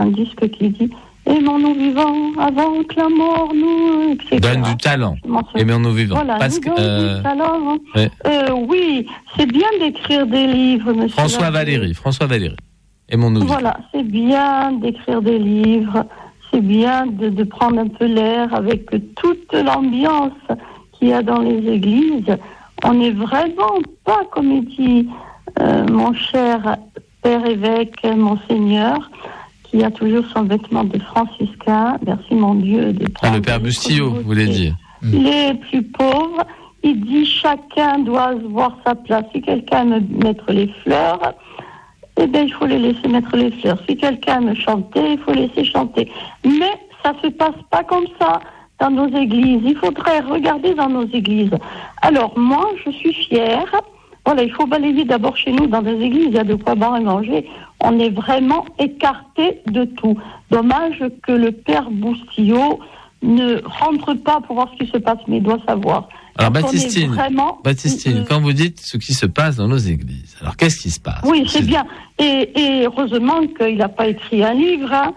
un disque qui dit « Aimons-nous vivants avant que la mort nous... » etc. Donne du talent. Aimons-nous vivants. Voilà, parce que, du talent. Ouais. Oui, c'est bien d'écrire des livres, monsieur. François Valéry. Aimons-nous vivants. Voilà, c'est bien d'écrire des livres, c'est bien de prendre un peu l'air avec toute l'ambiance qu'il y a dans les églises. On n'est vraiment pas, comme il dit mon cher père évêque, monseigneur, qui a toujours son vêtement de franciscain, merci mon Dieu. Le père Bustillo, vous voulez dire. Les plus pauvres, il dit chacun doit voir sa place. Si quelqu'un aime mettre les fleurs, eh bien il faut les laisser mettre les fleurs. Si quelqu'un aime chanter, il faut laisser chanter. Mais ça se passe pas comme ça dans nos églises. Il faudrait regarder dans nos églises. Alors moi, je suis fière. Voilà, il faut balayer d'abord chez nous dans des églises, il y a de quoi boire et manger. On est vraiment écarté de tout. Dommage que le père Bustillo ne rentre pas pour voir ce qui se passe, mais il doit savoir. Alors Baptistine, quand vous dites ce qui se passe dans nos églises, alors qu'est-ce qui se passe? Oui, c'est bien. Et heureusement qu'il n'a pas écrit un livre. Hein.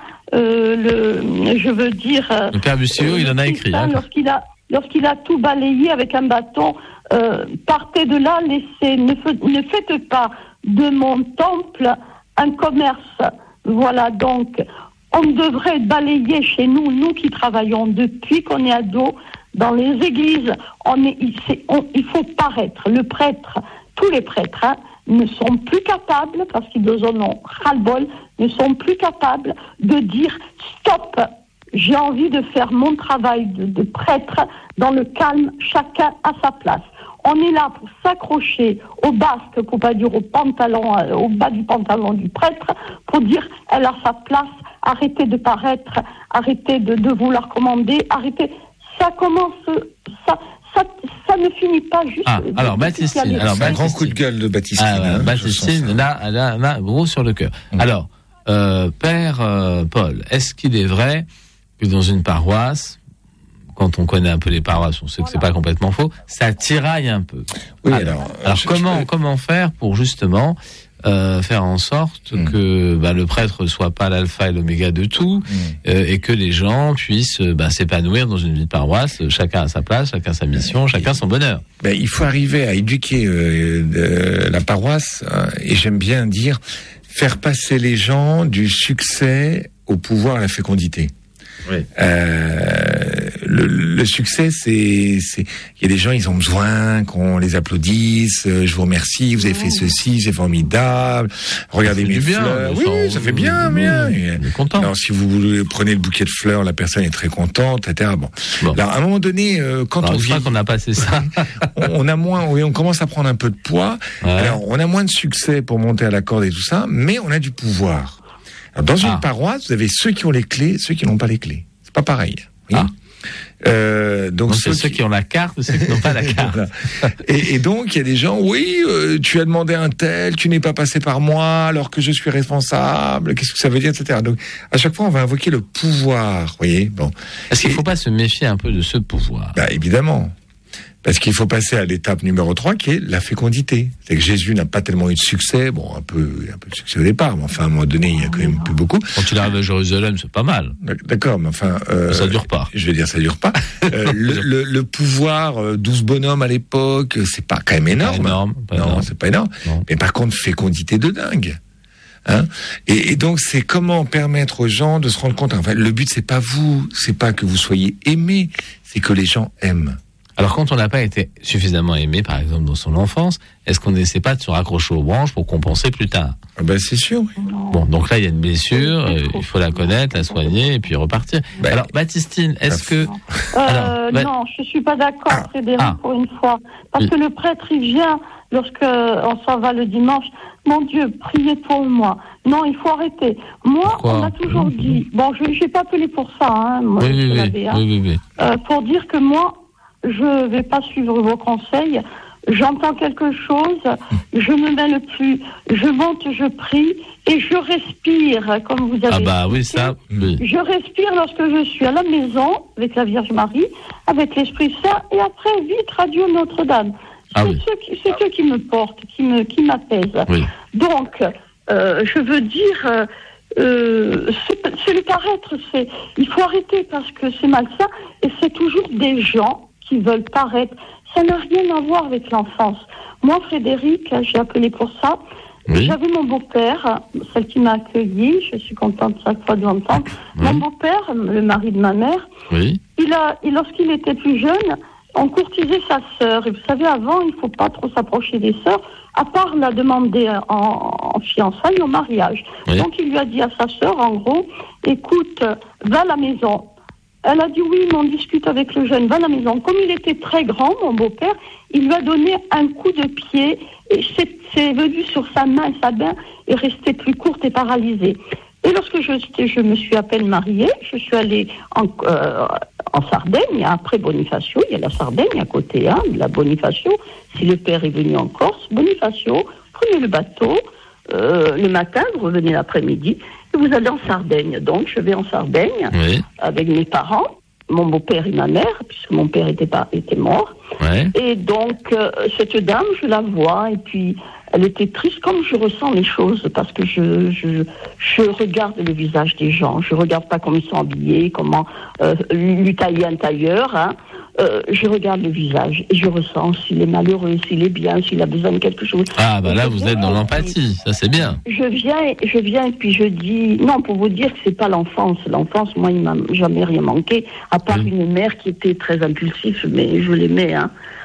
Le père Bustillo, il en a écrit. Hein. Lorsqu'il a tout balayé avec un bâton, partez de là, ne faites pas de mon temple un commerce. Voilà, donc, on devrait balayer chez nous, nous qui travaillons depuis qu'on est ados, dans les églises, il faut paraître. Le prêtre, tous les prêtres, hein, ne sont plus capables, parce qu'ils en ont ras-le-bol, ne sont plus capables de dire stop, j'ai envie de faire mon travail de prêtre dans le calme, chacun à sa place. On est là pour s'accrocher au basque, pour pas dire au pantalon, au bas du pantalon du prêtre, pour dire elle a sa place, arrêtez de paraître, arrêtez de vouloir commander, arrêtez. Ça commence, ça ne finit pas juste. Alors Baptistine, un grand coup de gueule de Baptistine. Baptistine, là, gros sur le cœur. Alors, Père Paul, est-ce qu'il est vrai que dans une paroisse, quand on connaît un peu les paroisses, on sait que c'est pas complètement faux, ça tiraille un peu. Oui, alors comment faire pour justement faire en sorte que le prêtre soit pas l'alpha et l'oméga de tout, et que les gens puissent s'épanouir dans une vie de paroisse, chacun à sa place, chacun sa mission, chacun son bonheur. Il faut arriver à éduquer la paroisse, et j'aime bien dire, faire passer les gens du succès au pouvoir à la fécondité. Oui. Le succès, il y a des gens, ils ont besoin qu'on les applaudisse. Je vous remercie, vous avez fait ceci, c'est formidable. Regardez mes fleurs. Oui, ça fait bien. Content. Alors, si vous prenez le bouquet de fleurs, la personne est très contente, etc. Bon. Alors, à un moment donné, quand on vit, qu'on a passé ça, on a moins, on commence à prendre un peu de poids. Ouais. Alors, on a moins de succès pour monter à la corde et tout ça, mais on a du pouvoir. Alors, dans une paroisse, vous avez ceux qui ont les clés, ceux qui n'ont pas les clés. C'est pas pareil. Oui. Donc ceux qui ont la carte, ceux qui n'ont pas la carte. Voilà. Et donc il y a des gens, tu as demandé un tel, tu n'es pas passé par moi alors que je suis responsable. Qu'est-ce que ça veut dire, etc. Donc à chaque fois on va invoquer le pouvoir. Vous voyez, bon. Est-ce qu'il ne faut pas se méfier un peu de ce pouvoir? Évidemment. Parce qu'il faut passer à l'étape numéro 3, qui est la fécondité. C'est que Jésus n'a pas tellement eu de succès, un peu de succès au départ, mais enfin, à un moment donné, il y a quand même plus beaucoup. Quand il arrive à Jérusalem, c'est pas mal. D'accord, mais enfin... ça dure pas. Je vais dire, ça dure pas. Le pouvoir, 12 bonhommes à l'époque, c'est pas quand même énorme. C'est pas énorme. Non. Mais par contre, fécondité de dingue. Hein, et donc c'est comment permettre aux gens de se rendre compte. Enfin, le but, c'est pas vous, c'est pas que vous soyez aimés, c'est que les gens aiment. Alors, quand on n'a pas été suffisamment aimé, par exemple, dans son enfance, est-ce qu'on n'essaie pas de se raccrocher aux branches pour compenser plus tard? C'est sûr, oui. Bon, donc là, il y a une blessure, il faut la connaître, la soigner, et puis repartir. Alors, Baptistine, est-ce que... non, je suis pas d'accord, Frédéric, pour une fois. Parce que le prêtre, il vient, lorsqu'on s'en va le dimanche, mon Dieu, priez pour moi. Non, il faut arrêter. Moi, pourquoi? On m'a toujours dit... Bon, je n'ai pas appelé pour ça, hein, moi, oui. Pour dire que moi, je vais pas suivre vos conseils. J'entends quelque chose, je me mêle plus, je monte, je prie et je respire, comme vous avez dit. Je respire lorsque je suis à la maison avec la Vierge Marie, avec l'Esprit Saint, et après, vite, Radio Notre-Dame. C'est Dieu qui me porte, qui m'apaise. Oui. Donc, je veux dire, paraître, il faut arrêter parce que c'est malsain et c'est toujours des gens qui veulent paraître. Ça n'a rien à voir avec l'enfance. Moi, Frédéric, j'ai appelé pour ça. Oui. J'avais mon beau-père, celle qui m'a accueilli, je suis contente chaque fois de l'entendre. Oui. Mon beau-père, le mari de ma mère, oui. Lorsqu'il était plus jeune, on courtisait sa sœur. Et vous savez, avant, il ne faut pas trop s'approcher des sœurs, à part la demander en fiançailles, au mariage. Oui. Donc, il lui a dit à sa sœur, en gros, écoute, va à la maison. Elle a dit oui, mais on discute avec le jeune, va à la maison. Comme il était très grand, mon beau-père, il lui a donné un coup de pied, et c'est venu sur sa main, sa main est restée plus courte et paralysée. Et lorsque je me suis à peine mariée, je suis allée en Sardaigne, après Bonifacio, il y a la Sardaigne à côté, la Bonifacio. Si le père est venu en Corse, Bonifacio, prenez le bateau, le matin, vous revenez l'après-midi, et vous allez en Sardaigne. Donc, je vais en Sardaigne avec mes parents, mon beau-père et ma mère, puisque mon père était mort. Ouais. Et donc, cette dame, je la vois, et puis elle était triste, comme je ressens les choses, parce que je regarde le visage des gens, je regarde pas comment ils sont habillés, comment lui tailler un tailleur, je regarde le visage et je ressens s'il est malheureux, s'il est bien, s'il a besoin de quelque chose. Ah bah là vous êtes dans l'empathie, ça c'est bien. Je viens et puis je dis non, pour vous dire que c'est pas l'enfance. L'enfance, moi il m'a jamais rien manqué, à part une mère qui était très impulsive, mais je l'aimais.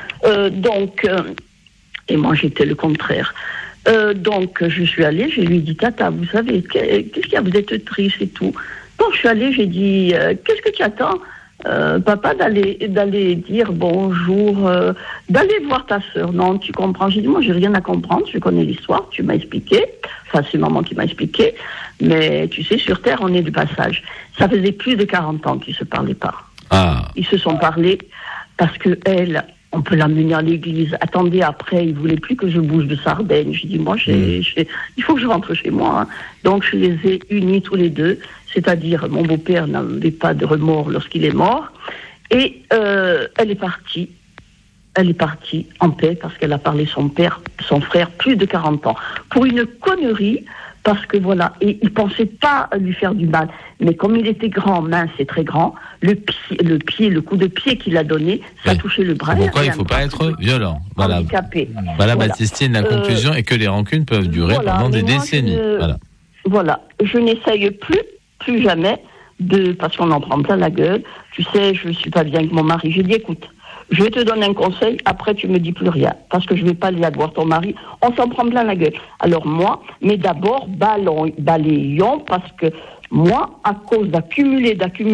Et moi j'étais le contraire. Donc je suis allée, je lui ai dit tata, vous savez qu'est-ce qu'il y a, vous êtes triste et tout. Donc je suis allée, j'ai dit qu'est-ce que tu attends? Papa, d'aller dire bonjour, d'aller voir ta sœur. Non, tu comprends. J'ai dit, moi, j'ai rien à comprendre. Je connais l'histoire. Tu m'as expliqué. Enfin, c'est maman qui m'a expliqué. Mais tu sais, sur Terre, on est du passage. Ça faisait plus de 40 ans qu'ils se parlaient pas. Ah. Ils se sont parlé parce que elle, on peut l'amener à l'église. Attendez, après, il voulait plus que je bouge de Sardaigne. J'ai dit, moi, il faut que je rentre chez moi. Donc, je les ai unis tous les deux. C'est-à-dire, mon beau-père n'avait pas de remords lorsqu'il est mort. Et elle est partie. Elle est partie en paix parce qu'elle a parlé son frère, plus de 40 ans. Pour une connerie, parce que voilà, et il pensait pas lui faire du mal. Mais comme il était grand, mince et très grand, le coup de pied qu'il a donné, ça a touché le bras. Pourquoi il ne faut pas être violent. Voilà, voilà. Baptistine, la conclusion est que les rancunes peuvent durer pendant des décennies. Voilà, je n'essaye plus jamais parce qu'on en prend plein la gueule. Tu sais, je ne suis pas bien avec mon mari. J'ai dit, écoute, je vais te donner un conseil, après tu me dis plus rien, parce que je vais pas aller voir ton mari, on s'en prend plein la gueule. Alors moi, mais d'abord, balayons, parce que moi, à cause d'accumuler,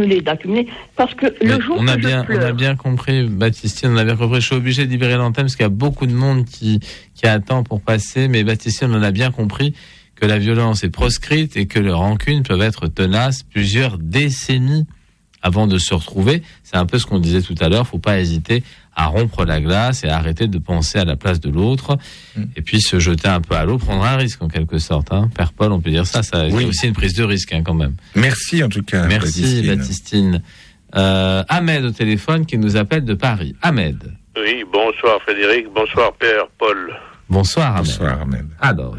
parce que le jour on a bien compris, Baptistine, on a bien compris, je suis obligé de libérer l'antenne, parce qu'il y a beaucoup de monde qui attend pour passer, mais Baptistine, on a bien compris que la violence est proscrite et que les rancunes peuvent être tenaces plusieurs décennies avant de se retrouver. C'est un peu ce qu'on disait tout à l'heure, faut pas hésiter à rompre la glace et à arrêter de penser à la place de l'autre, et puis se jeter un peu à l'eau, prendre un risque en quelque sorte. Père Paul, on peut dire ça, c'est aussi une prise de risque quand même. Merci en tout cas. Merci Baptistine. Ahmed au téléphone qui nous appelle de Paris. Ahmed. Oui, bonsoir Frédéric, bonsoir Père Paul. Bonsoir Ahmed. Bonsoir Ahmed. Alors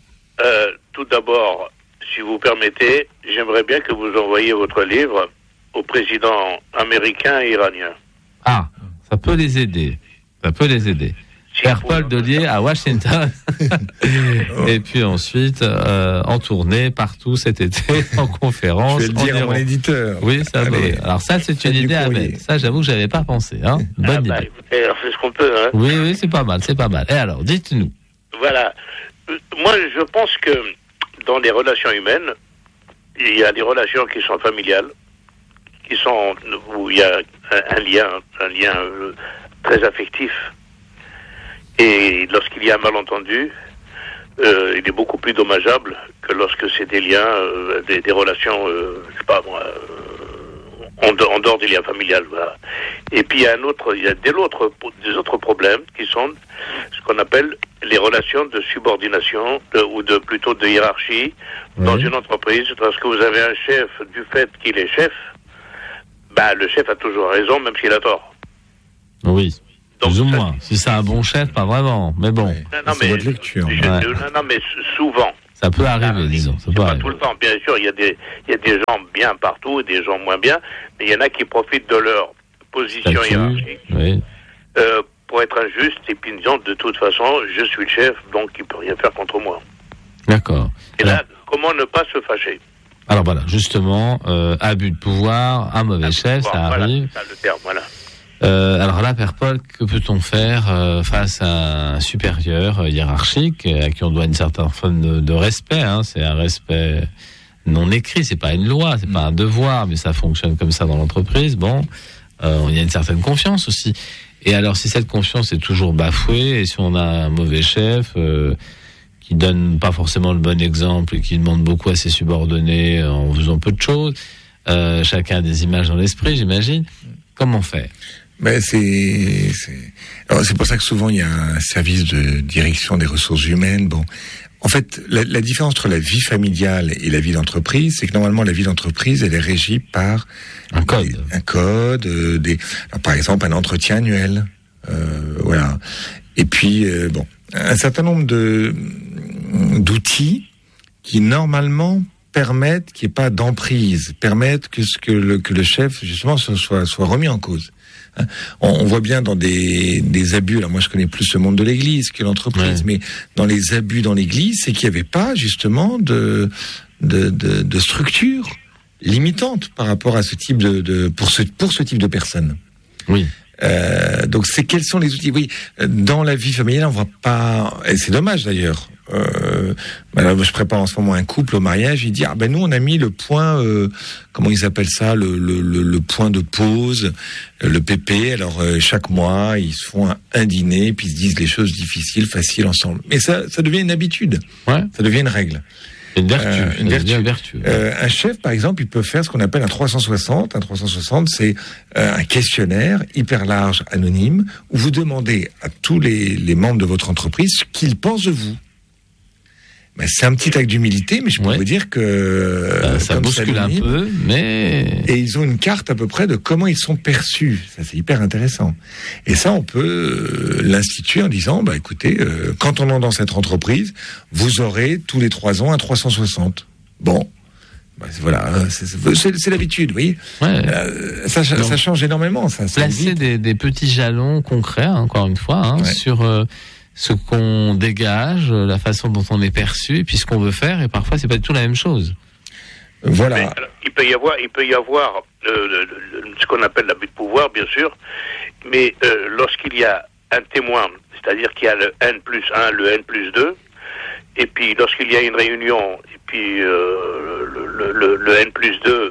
tout d'abord, si vous permettez, j'aimerais bien que vous envoyiez votre livre au président américain et iranien. Ah, ça peut les aider. Père Paul Delier à Washington. Et puis ensuite, en tournée partout cet été, en conférence. Je vais le dire à mon éditeur. Oui, ça va. Alors ça, c'est une idée à mettre. Ça, j'avoue que je n'avais pas pensé. Bonne idée. Écoutez, alors c'est ce qu'on peut. Oui, c'est pas mal. Et alors, dites-nous. Voilà. Moi, je pense que dans les relations humaines, il y a des relations qui sont familiales, où il y a un lien très affectif. Et lorsqu'il y a un malentendu, il est beaucoup plus dommageable que lorsque c'est des liens, des relations, je sais pas moi, en dehors des liens familiales. Voilà. Et puis il y a des autres problèmes qui sont ce qu'on appelle les relations de subordination ou plutôt de hiérarchie dans une entreprise, parce que vous avez un chef du fait qu'il est chef. Le chef a toujours raison, même s'il a tort. Oui, donc, plus ou moins. Si c'est un bon chef, pas vraiment, mais bon. C'est votre lecture. Non, mais souvent. Ça peut arriver, disons. Ça peut pas arriver. Tout le temps, bien sûr. Il y a des gens bien partout et des gens moins bien, mais il y en a qui profitent de leur position hiérarchique pour être injuste et puis disant de toute façon, je suis le chef, donc il peut rien faire contre moi. D'accord. Et là, comment ne pas se fâcher? Alors voilà, justement, abus de pouvoir, un mauvais chef, ça arrive. Voilà, c'est ça le terme, voilà. Alors là, Père Paul, que peut-on faire face à un supérieur hiérarchique à qui on doit une certaine forme de respect, hein, c'est un respect non écrit, c'est pas une loi, c'est pas un devoir, mais ça fonctionne comme ça dans l'entreprise. Bon, il y a une certaine confiance aussi. Et alors, si cette confiance est toujours bafouée, et si on a un mauvais chef qui donne pas forcément le bon exemple et qui demande beaucoup à ses subordonnés en faisant peu de choses, chacun a des images dans l'esprit, j'imagine. Comment faire? Ben c'est pour ça que souvent il y a un service de direction des ressources humaines. Bon, en fait, la différence entre la vie familiale et la vie d'entreprise, c'est que normalement la vie d'entreprise, elle est régie par un code. Alors, par exemple, un entretien annuel, voilà. Et puis bon, un certain nombre d'outils qui normalement permettent qu'il n'y ait pas d'emprise, permettent que le chef justement soit remis en cause. On voit bien dans des abus, alors moi je connais plus le monde de l'église que l'entreprise, mais dans les abus dans l'église, c'est qu'il n'y avait pas justement de structure limitante par rapport à ce type pour ce type de personnes. Oui. Donc quels sont les outils? Oui, dans la vie familiale, on voit pas, et c'est dommage d'ailleurs. Je prépare en ce moment un couple au mariage. Il dit nous on a mis le point, comment ils appellent ça, le point de pause, le PP. Alors chaque mois ils se font un dîner puis ils se disent les choses difficiles, faciles ensemble. Mais ça devient une habitude. Ouais. Ça devient une règle. Une vertu. Un chef, par exemple, il peut faire ce qu'on appelle un 360. Un 360, c'est un questionnaire hyper large, anonyme, où vous demandez à tous les membres de votre entreprise ce qu'ils pensent de vous. C'est un petit acte d'humilité, mais je peux vous dire que ça bouscule un peu, mais... Et ils ont une carte à peu près de comment ils sont perçus. Ça, c'est hyper intéressant. Et ça, on peut l'instituer en disant, écoutez, quand on est dans cette entreprise, vous aurez tous les 3 ans un 360. Bon. Voilà, c'est l'habitude, vous voyez. Ouais. Ça change énormément. Ça placer des petits jalons concrets, encore une fois, sur... ce qu'on dégage, la façon dont on est perçu, et puis ce qu'on veut faire, et parfois c'est pas du tout la même chose. Voilà. Mais, alors, il peut y avoir ce qu'on appelle l'abus de pouvoir, bien sûr, mais lorsqu'il y a un témoin, c'est-à-dire qu'il y a le N+1, le N+2, et puis lorsqu'il y a une réunion, et puis le N+2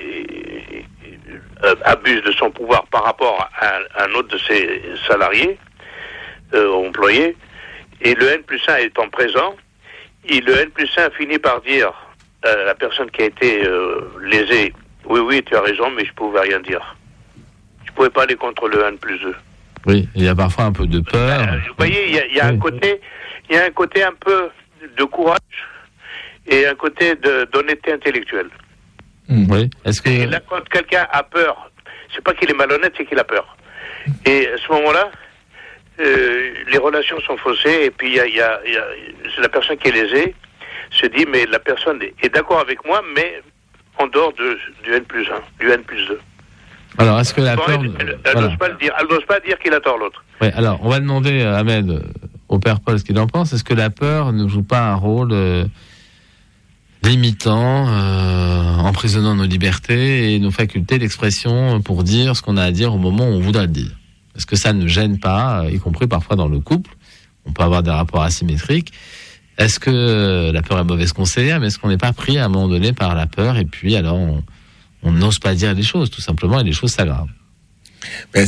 abuse de son pouvoir par rapport à un autre de ses salariés, employé, et le N+1 étant présent, et le N+1 finit par dire à la personne qui a été lésée, oui, tu as raison, mais je pouvais rien dire. Je pouvais pas aller contre le N+2. Oui, il y a parfois un peu de peur. Vous voyez, il y a un côté un peu de courage et un côté d'honnêteté intellectuelle. Oui. Et là, quand quelqu'un a peur, c'est pas qu'il est malhonnête, c'est qu'il a peur. Et à ce moment-là, les relations sont faussées, et puis c'est la personne qui est lésée se dit, mais la personne est d'accord avec moi, mais en dehors du N+1, du N+2. Alors, est-ce que la peur... Elle n'ose pas le dire, elle n'ose pas dire qu'il a tort l'autre. Oui, alors, on va demander à Ahmed, au Père Paul, ce qu'il en pense. Est-ce que la peur ne joue pas un rôle limitant, emprisonnant nos libertés et nos facultés d'expression pour dire ce qu'on a à dire au moment où on voudra le dire? Est-ce que ça ne gêne pas, y compris parfois dans le couple? On peut avoir des rapports asymétriques. Est-ce que la peur est mauvaise conseillère, mais est-ce qu'on n'est pas pris à un moment donné par la peur, et puis alors on n'ose pas dire les choses, tout simplement, et les choses s'aggravent? La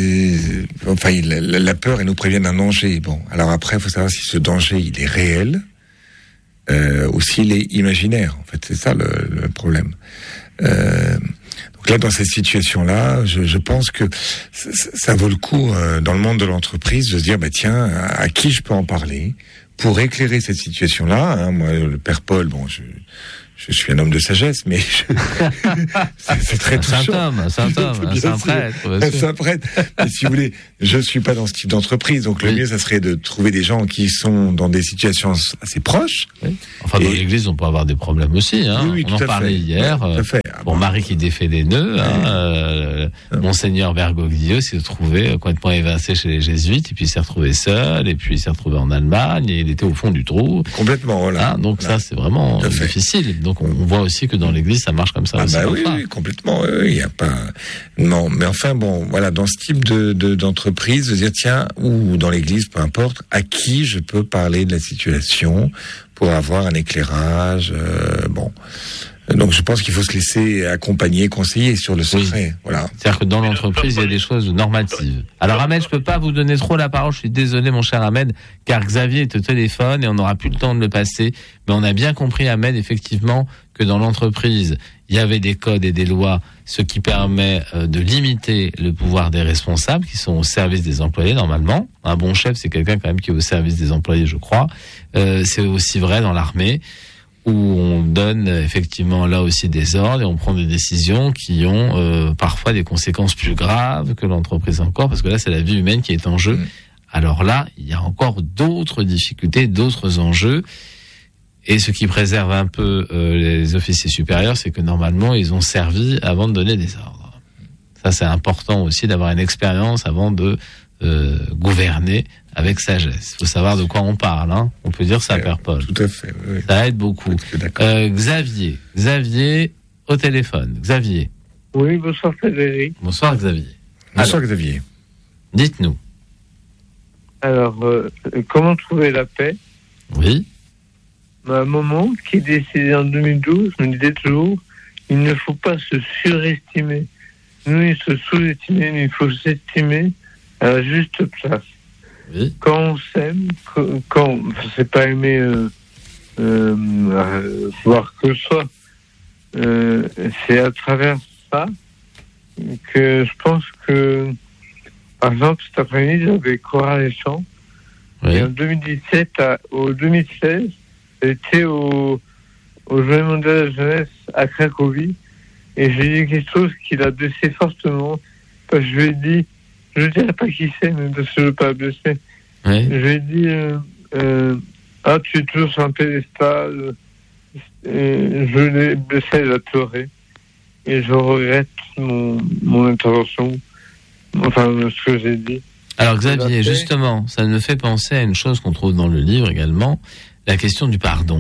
peur, elle nous prévient d'un danger. Bon, alors après, il faut savoir si ce danger, il est réel, ou s'il est imaginaire. En fait, c'est ça le problème. Donc là, dans cette situation-là, je pense que ça vaut le coup, dans le monde de l'entreprise, de se dire, tiens, à qui je peux en parler pour éclairer cette situation-là, hein. Moi, le Père Paul, je suis un homme de sagesse, mais c'est très touchant. Un saint prêtre. Mais si vous voulez, je suis pas dans ce type d'entreprise, donc le mieux, ça serait de trouver des gens qui sont dans des situations assez proches. Oui. Enfin, dans l'église, on peut avoir des problèmes aussi. Hein. Oui, on en parlait hier. Pour Marie qui défait des nœuds, Monseigneur Bergoglio s'est retrouvé complètement évincé chez les jésuites, et puis il s'est retrouvé seul, et puis il s'est retrouvé en Allemagne, et il était au fond du trou. Complètement, voilà. Hein, donc ça, c'est vraiment difficile. Donc on voit aussi que dans l'église, ça marche comme ça aussi. Oui, complètement. Il y a pas. Non, mais enfin bon, voilà, dans ce type d'entreprise, de dire tiens, ou dans l'église, peu importe, à qui je peux parler de la situation pour avoir un éclairage. Bon. Donc je pense qu'il faut se laisser accompagner, conseiller sur le secret. Voilà. C'est-à-dire que dans l'entreprise, il y a des choses normatives. Alors Ahmed, je peux pas vous donner trop la parole, je suis désolé mon cher Ahmed, car Xavier est au téléphone et on n'aura plus le temps de le passer. Mais on a bien compris, Ahmed, effectivement, que dans l'entreprise, il y avait des codes et des lois, ce qui permet de limiter le pouvoir des responsables qui sont au service des employés normalement. Un bon chef, c'est quelqu'un quand même qui est au service des employés, je crois. C'est aussi vrai dans l'armée, où on donne effectivement là aussi des ordres et on prend des décisions qui ont parfois des conséquences plus graves que l'entreprise encore, parce que là c'est la vie humaine qui est en jeu. Alors là, il y a encore d'autres difficultés, d'autres enjeux. Et ce qui préserve un peu les officiers supérieurs, c'est que normalement ils ont servi avant de donner des ordres. Ça c'est important aussi d'avoir une expérience avant de gouverner avec sagesse. Il faut savoir de quoi on parle. Hein. On peut dire ça, Père Paul. Tout à fait. Oui. Ça aide beaucoup. Xavier au téléphone. Xavier. Oui, bonsoir Frédéric. Bonsoir Xavier. Bonsoir Xavier. Dites-nous. Alors, comment trouver la paix? Oui. Ma maman, qui est décédée en 2012, me disait toujours, il ne faut pas se surestimer. Nous, il se sous-estimer, mais il faut s'estimer à la juste place. Oui. Quand on s'aime, quand c'est pas aimer voir que soi, c'est à travers ça que je pense que, par exemple, cet après-midi, j'avais Chorale et Chant. Oui. Et en 2017 au 2016, j'étais au Journée mondiale de la jeunesse à Cracovie, et j'ai dit quelque chose qui l'a blessé fortement, parce que je lui ai dit, je ne dirais pas qui c'est, mais parce que je ne veux pas blesser. Oui. Je lui ai dit, tu es toujours sur un pédestal. Je l'ai blessé, elle a pleuré. Et je regrette mon intervention, enfin, ce que j'ai dit. Alors Xavier, justement, ça me fait penser à une chose qu'on trouve dans le livre également, la question du pardon.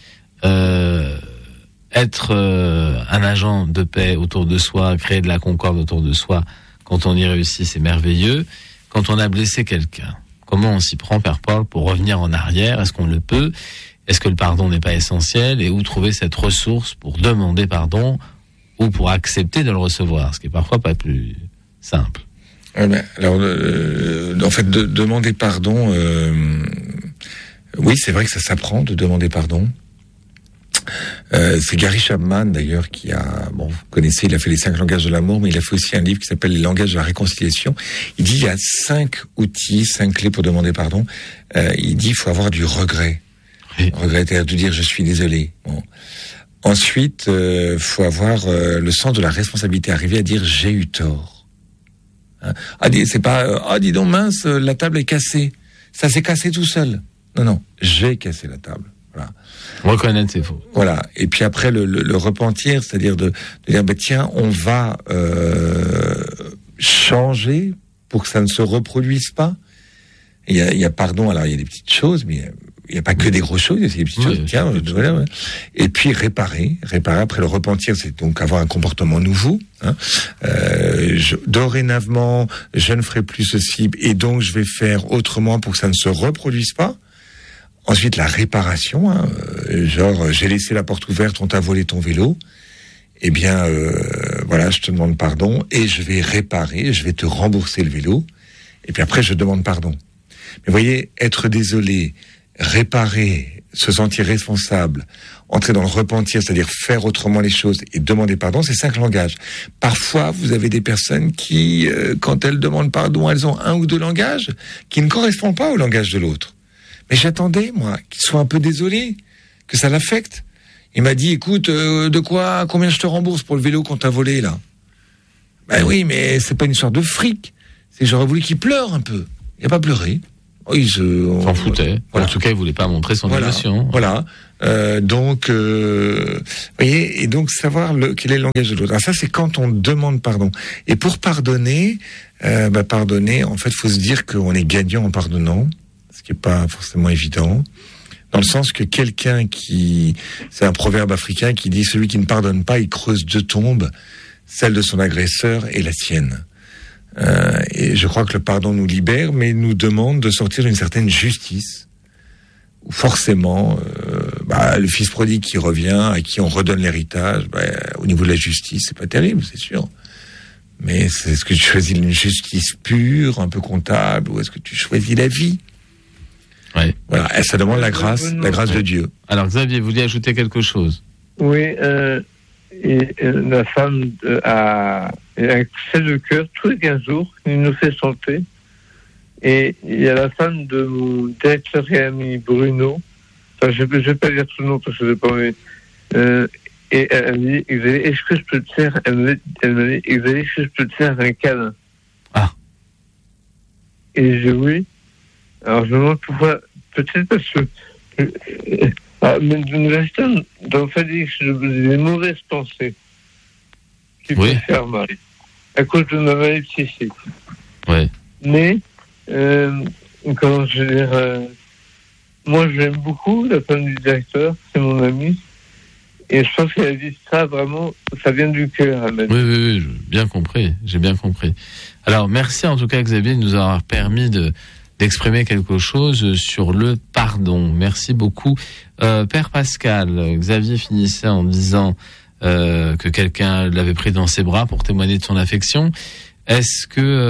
Être un agent de paix autour de soi, créer de la concorde autour de soi, quand on y réussit, c'est merveilleux. Quand on a blessé quelqu'un, comment on s'y prend, Père Paul, pour revenir en arrière? Est-ce qu'on le peut? Est-ce que le pardon n'est pas essentiel? Et où trouver cette ressource pour demander pardon ou pour accepter de le recevoir, ce qui est parfois pas plus simple? Alors, en fait, demander pardon, oui, c'est vrai que ça s'apprend de demander pardon. C'est Gary Chapman d'ailleurs qui a, vous connaissez, il a fait les 5 langages de l'amour, mais il a fait aussi un livre qui s'appelle Les langages de la réconciliation. Il dit il y a 5 outils, 5 clés pour demander pardon. Il dit il faut avoir du regret. Oui. Regret, c'est-à-dire de dire je suis désolé. Bon. Ensuite, faut avoir le sens de la responsabilité, arriver à dire j'ai eu tort. Hein? C'est pas dis donc mince, la table est cassée. Ça s'est cassé tout seul. Non, j'ai cassé la table. Voilà. Reconnaître ses fautes. Voilà. Et puis après le repentir, c'est-à-dire de dire tiens, on va changer pour que ça ne se reproduise pas. Il y a pardon. Alors il y a des petites choses, mais il n'y a pas que des grosses choses. Il y a des petites choses. Tiens, voilà. Et puis réparer. Après le repentir, c'est donc avoir un comportement nouveau. Hein. Dorénavant, je ne ferai plus ceci, et donc je vais faire autrement pour que ça ne se reproduise pas. Ensuite, la réparation, hein, genre j'ai laissé la porte ouverte, on t'a volé ton vélo. Eh bien, voilà, je te demande pardon et je vais réparer, je vais te rembourser le vélo. Et puis après, je demande pardon. Mais vous voyez, être désolé, réparer, se sentir responsable, entrer dans le repentir, c'est-à-dire faire autrement les choses et demander pardon, c'est 5 langages. Parfois, vous avez des personnes qui, quand elles demandent pardon, elles ont 1 ou 2 langages qui ne correspondent pas au langage de l'autre. Mais j'attendais, moi, qu'il soit un peu désolé, que ça l'affecte. Il m'a dit, écoute, combien je te rembourse pour le vélo qu'on t'a volé, là? Ben oui, mais c'est pas une histoire de fric. C'est j'aurais voulu qu'il pleure un peu. Il a pas pleuré. Oh, il s'en foutait. Voilà. En tout cas, il voulait pas montrer son émotion. Voilà. Donc, vous voyez, et donc savoir quel est le langage de l'autre. Alors ça, c'est quand on demande pardon. Et pour pardonner, pardonner, en fait, faut se dire qu'on est gagnant en pardonnant, ce qui est pas forcément évident. Dans le sens que c'est un proverbe africain qui dit celui qui ne pardonne pas, il creuse 2 tombes, celle de son agresseur et la sienne. Et je crois que le pardon nous libère, mais nous demande de sortir d'une certaine justice. Où forcément, le fils prodigue qui revient, à qui on redonne l'héritage, au niveau de la justice, c'est pas terrible, c'est sûr. Mais est-ce que tu choisis une justice pure, un peu comptable, ou est-ce que tu choisis la vie? Ouais. Voilà, et ça demande la grâce de Dieu. Alors Xavier, vous vouliez ajouter quelque chose? Oui, la femme a un accès de cœur tous les 15 jours, il nous fait chanter. Et il y a la femme de mon directeur et ami Bruno, enfin, je vais pas dire tout le nom parce que je n'ai pas envie. Et elle me dit, est-ce que je peux te faire, elle me dit, est-ce que je peux te faire un câlin? Ah. Et je dis oui. Alors je me demande pourquoi, peut-être parce que, mais nous restons dans le fait que j'ai des mauvaises pensées qui peuvent faire mal, à cause de ma maladie psychique. Oui. Mais, comment je veux dire, moi j'aime beaucoup la femme du directeur, c'est mon ami, et je pense qu'elle a dit ça vraiment, ça vient du cœur. Oui, j'ai bien compris. Alors merci en tout cas Xavier de nous avoir permis d'exprimer quelque chose sur le pardon. Merci beaucoup. Père Pascal, Xavier finissait en disant que quelqu'un l'avait pris dans ses bras pour témoigner de son affection. Est-ce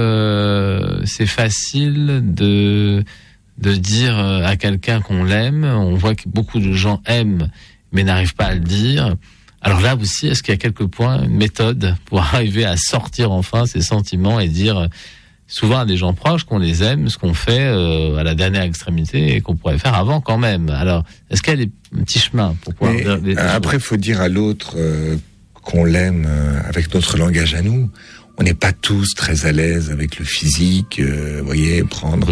que c'est facile de dire à quelqu'un qu'on l'aime? On voit que beaucoup de gens aiment mais n'arrivent pas à le dire. Alors là aussi, est-ce qu'il y a quelque point, une méthode pour arriver à sortir enfin ces sentiments et dire souvent à des gens proches qu'on les aime, ce qu'on fait à la dernière extrémité et qu'on pourrait faire avant quand même? Alors, est-ce qu'il y a des petits chemins pour pouvoir dire des après, il faut dire à l'autre qu'on l'aime avec notre langage à nous. On n'est pas tous très à l'aise avec le physique, vous voyez,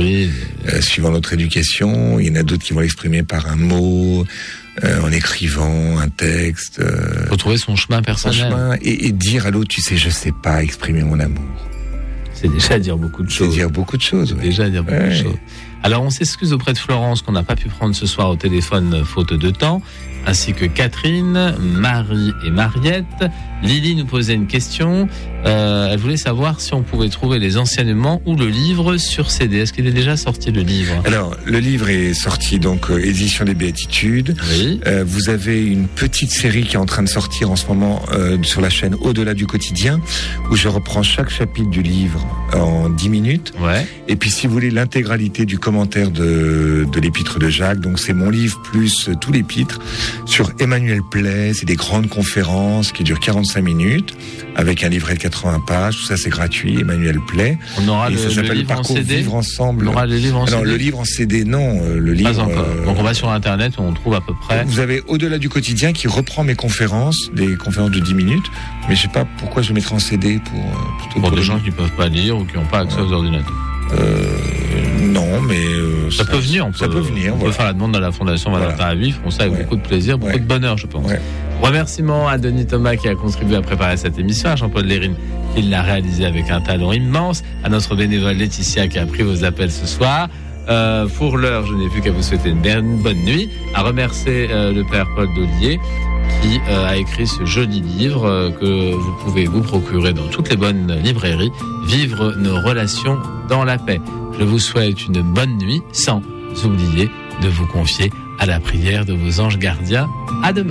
suivant notre éducation. Il y en a d'autres qui vont l'exprimer par un mot, en écrivant un texte. Faut trouver son chemin personnel. Et dire à l'autre, tu sais, je sais pas exprimer mon amour. C'est déjà dire beaucoup de choses. Déjà dire beaucoup de choses. Alors, on s'excuse auprès de Florence qu'on n'a pas pu prendre ce soir au téléphone faute de temps, ainsi que Catherine, Marie et Mariette. Lily nous posait une question. Elle voulait savoir si on pouvait trouver les enseignements ou le livre sur CD. Est-ce qu'il est déjà sorti, le livre? Alors, le livre est sorti, donc, édition des Béatitudes. Oui. Vous avez une petite série qui est en train de sortir en ce moment sur la chaîne Au-delà du quotidien, où je reprends chaque chapitre du livre en 10 minutes. Ouais. Et puis, si vous voulez l'intégralité du commentaire de l'épître de Jacques, donc c'est mon livre plus tout l'épître, sur Emmanuel Play, c'est des grandes conférences qui durent 45 minutes, avec un livret de 80 pages, tout ça c'est gratuit, Emmanuel Play. On aura ça s'appelle livre Parcours en CD. Vivre Ensemble. On aura le livre en CD. Alors le livre en CD, non, le livre. Pas encore. Donc on va sur Internet, on trouve à peu près. Vous avez Au-delà du quotidien qui reprend mes conférences, des conférences de 10 minutes, mais je sais pas pourquoi je le mettrai en CD pour des gens qui peuvent pas lire ou qui n'ont pas accès aux ordinateurs. Non, mais ça peut venir. On peut faire la demande à la Fondation Valentin à Vivre. On sait avec beaucoup de plaisir, beaucoup de bonheur, je pense. Ouais. Remerciements à Denis Thomas qui a contribué à préparer cette émission, à Jean-Paul Lérine qui l'a réalisé avec un talent immense, à notre bénévole Laetitia qui a pris vos appels ce soir. Pour l'heure, je n'ai plus qu'à vous souhaiter une bonne nuit, à remercier le père Paul Dollier qui a écrit ce joli livre que vous pouvez vous procurer dans toutes les bonnes librairies, Vivre nos relations dans la paix. Je vous souhaite une bonne nuit, sans oublier de vous confier à la prière de vos anges gardiens. À demain.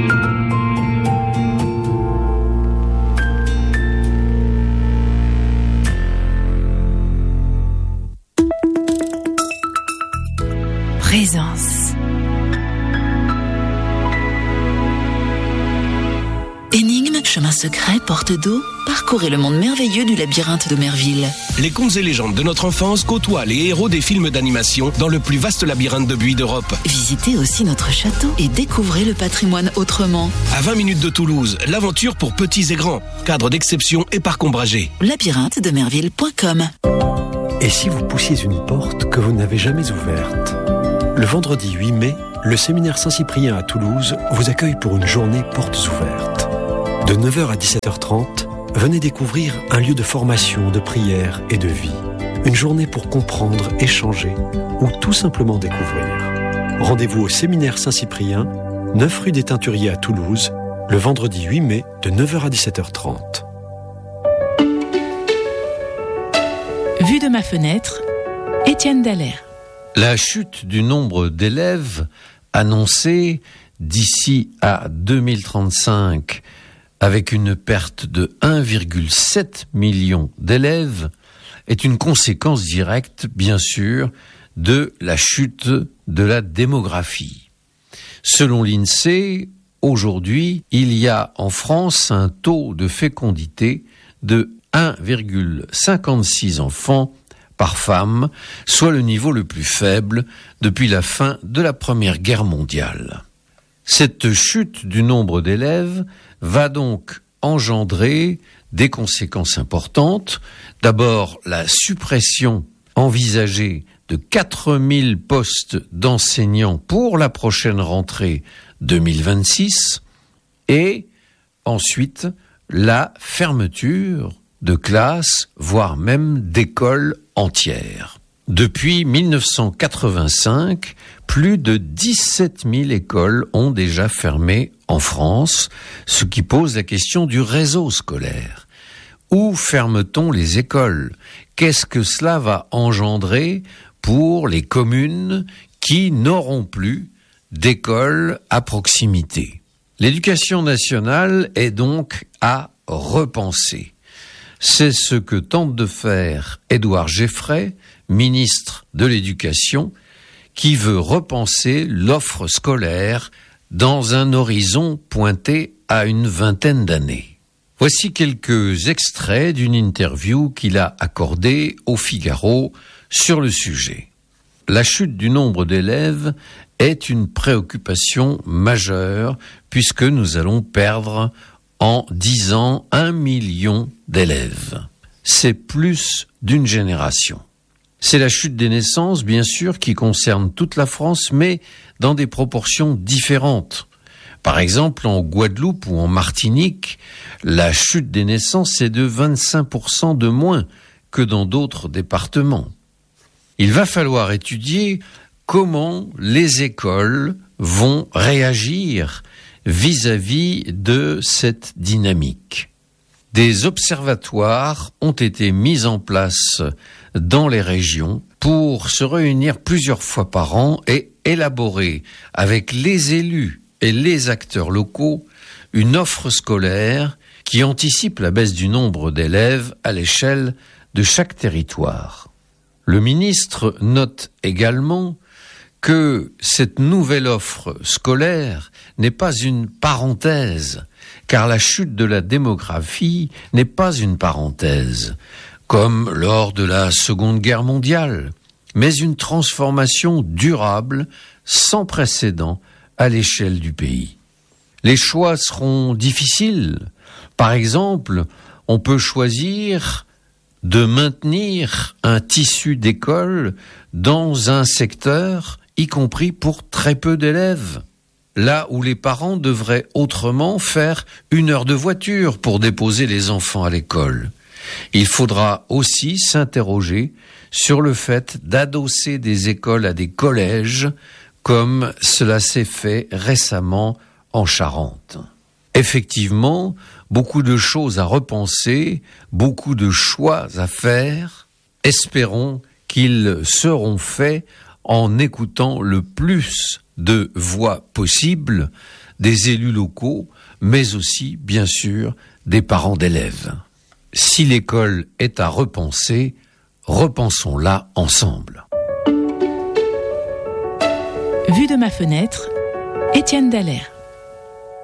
Présence. Énigme, chemin secret, porte d'eau, parcourez le monde merveilleux du labyrinthe de Merville. Les contes et légendes de notre enfance côtoient les héros des films d'animation dans le plus vaste labyrinthe de buis d'Europe. Visitez aussi notre château et découvrez le patrimoine autrement. À 20 minutes de Toulouse, l'aventure pour petits et grands. Cadre d'exception et parc ombragé. labyrinthe-de-merville.com. Et si vous poussiez une porte que vous n'avez jamais ouverte ? Le vendredi 8 mai, le séminaire Saint-Cyprien à Toulouse vous accueille pour une journée portes ouvertes. De 9h à 17h30, venez découvrir un lieu de formation, de prière et de vie. Une journée pour comprendre, échanger ou tout simplement découvrir. Rendez-vous au séminaire Saint-Cyprien, 9 rue des Teinturiers à Toulouse, le vendredi 8 mai de 9h à 17h30. Vue de ma fenêtre, Étienne Dallaire. La chute du nombre d'élèves annoncée d'ici à 2035 avec une perte de 1,7 million d'élèves est une conséquence directe, bien sûr, de la chute de la démographie. Selon l'INSEE, aujourd'hui, il y a en France un taux de fécondité de 1,56 enfants par femme, soit le niveau le plus faible depuis la fin de la Première Guerre mondiale. Cette chute du nombre d'élèves va donc engendrer des conséquences importantes. D'abord, la suppression envisagée de 4000 postes d'enseignants pour la prochaine rentrée 2026 et ensuite la fermeture de classes, voire même d'écoles entières. Depuis 1985, plus de 17 000 écoles ont déjà fermé en France, ce qui pose la question du réseau scolaire. Où ferme-t-on les écoles ? Qu'est-ce que cela va engendrer pour les communes qui n'auront plus d'écoles à proximité ? L'éducation nationale est donc à repenser. C'est ce que tente de faire Édouard Geffray, ministre de l'Éducation, qui veut repenser l'offre scolaire dans un horizon pointé à une vingtaine d'années. Voici quelques extraits d'une interview qu'il a accordée au Figaro sur le sujet. La chute du nombre d'élèves est une préoccupation majeure puisque nous allons perdre en 10 ans 1 million d'élèves. C'est plus d'une génération. C'est la chute des naissances, bien sûr, qui concerne toute la France, mais dans des proportions différentes. Par exemple, en Guadeloupe ou en Martinique, la chute des naissances est de 25% de moins que dans d'autres départements. Il va falloir étudier comment les écoles vont réagir vis-à-vis de cette dynamique. Des observatoires ont été mis en place dans les régions pour se réunir plusieurs fois par an et élaborer avec les élus et les acteurs locaux une offre scolaire qui anticipe la baisse du nombre d'élèves à l'échelle de chaque territoire. Le ministre note également que cette nouvelle offre scolaire n'est pas une parenthèse, car la chute de la démographie n'est pas une parenthèse, comme lors de la Seconde Guerre mondiale, mais une transformation durable, sans précédent, à l'échelle du pays. Les choix seront difficiles. Par exemple, on peut choisir de maintenir un tissu d'école dans un secteur, y compris pour très peu d'élèves, là où les parents devraient autrement faire 1 heure de voiture pour déposer les enfants à l'école. Il faudra aussi s'interroger sur le fait d'adosser des écoles à des collèges, comme cela s'est fait récemment en Charente. Effectivement, beaucoup de choses à repenser, beaucoup de choix à faire. Espérons qu'ils seront faits en écoutant le plus de voix possibles des élus locaux, mais aussi, bien sûr, des parents d'élèves. Si l'école est à repenser, repensons-la ensemble. Vue de ma fenêtre, Étienne Dallaire.